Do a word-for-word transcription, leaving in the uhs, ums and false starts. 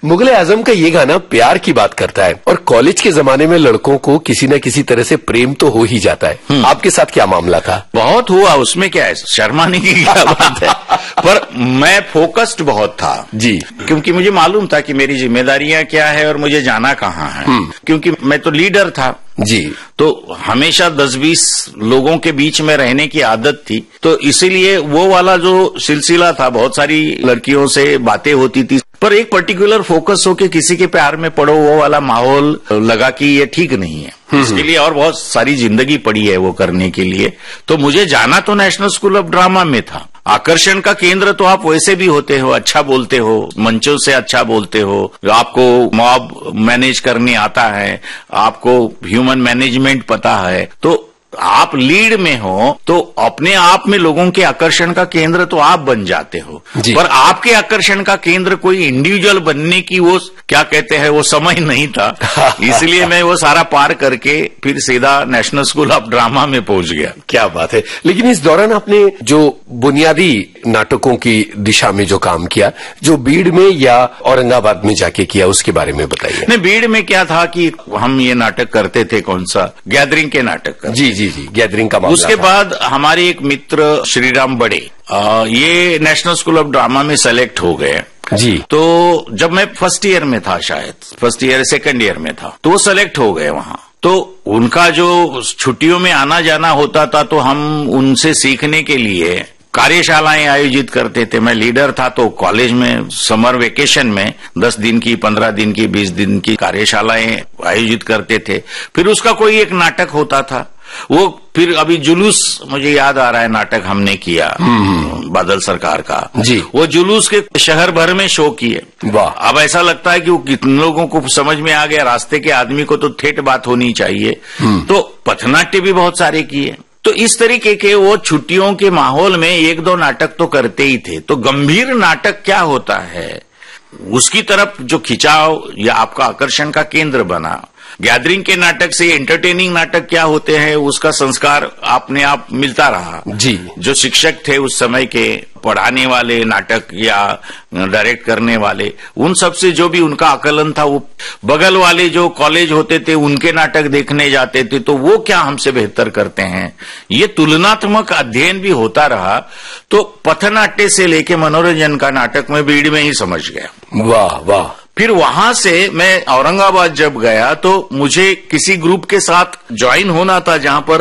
मुगले आजम का ये गाना प्यार की बात करता है और कॉलेज के जमाने में लड़कों को किसी न किसी तरह से प्रेम तो हो ही जाता है। आपके साथ क्या मामला था? बहुत हुआ, उसमें क्या है, शर्माने की क्या बात है। पर मैं फोकस्ड बहुत था जी, क्योंकि मुझे मालूम था कि मेरी जिम्मेदारियां क्या है और मुझे जाना कहाँ है, क्योंकि मैं तो लीडर था जी। तो हमेशा दस बीस लोगों के बीच में रहने की आदत थी, तो इसीलिए वो वाला जो सिलसिला था, बहुत सारी लड़कियों से बातें होती थी, पर एक पर्टिकुलर फोकस होके किसी के प्यार में पड़ो, वो वाला माहौल लगा कि ये ठीक नहीं है। इसके लिए और बहुत सारी जिंदगी पड़ी है वो करने के लिए। तो मुझे जाना तो नेशनल स्कूल ऑफ ड्रामा में था। आकर्षण का केंद्र तो आप वैसे भी होते हो, अच्छा बोलते हो, मंचों से अच्छा बोलते हो, आपको मॉब मैनेज करने आता है, आपको ह्यूमन मैनेजमेंट पता है, तो आप लीड में हो तो अपने आप में लोगों के आकर्षण का केंद्र तो आप बन जाते हो। पर आपके आकर्षण का केंद्र कोई इंडिविजुअल बनने की वो क्या कहते हैं वो समय नहीं था। इसलिए मैं वो सारा पार करके फिर सीधा नेशनल स्कूल ऑफ ड्रामा में पहुंच गया। क्या बात है। लेकिन इस दौरान आपने जो बुनियादी नाटकों की दिशा में जो काम किया, जो बीड़ में या औरंगाबाद में जाके किया, उसके बारे में बताइए। नहीं, बीड़ में क्या था कि हम ये नाटक करते थे, कौन सा, गैदरिंग के नाटक। जी जी जी, गैदरिंग का मामला। उसके बाद हमारे एक मित्र श्रीराम बड़े, आ, ये नेशनल स्कूल ऑफ ड्रामा में सेलेक्ट हो गए जी। तो जब मैं फर्स्ट ईयर में था, शायद फर्स्ट ईयर सेकंड ईयर में था, तो वो सेलेक्ट हो गए वहां। तो उनका जो छुट्टियों में आना जाना होता था, तो हम उनसे सीखने के लिए कार्यशालाएं आयोजित करते थे। मैं लीडर था, तो कॉलेज में समर वेकेशन में दस दिन की, पंद्रह दिन की, बीस दिन की कार्यशालाएं आयोजित करते थे। फिर उसका कोई एक नाटक होता था, वो फिर अभी जुलूस, मुझे याद आ रहा है, नाटक हमने किया बादल सरकार का जी। वो जुलूस के शहर भर में शो किए। वाह। अब ऐसा लगता है कि वो कितने लोगों को समझ में आ गया, रास्ते के आदमी को तो ठेठ बात होनी चाहिए। तो पथनाट्य भी बहुत सारे किए। तो इस तरीके के वो छुट्टियों के माहौल में एक दो नाटक तो करते ही थे। तो गंभीर नाटक क्या होता है, उसकी तरफ जो खिंचाव या आपका आकर्षण का केंद्र बना। गैदरिंग के नाटक से एंटरटेनिंग नाटक क्या होते हैं, उसका संस्कार अपने आप मिलता रहा जी। जो शिक्षक थे उस समय के, पढ़ाने वाले, नाटक या डायरेक्ट करने वाले, उन सब से जो भी उनका आकलन था, वो बगल वाले जो कॉलेज होते थे उनके नाटक देखने जाते थे, तो वो क्या हमसे बेहतर करते हैं, ये तुलनात्मक अध्ययन भी होता रहा। तो पथनाट्य से लेके मनोरंजन का नाटक मैं बीड़ में ही समझ गया। वाह वाह। फिर वहां से मैं औरंगाबाद जब गया तो मुझे किसी ग्रुप के साथ ज्वाइन होना था, जहां पर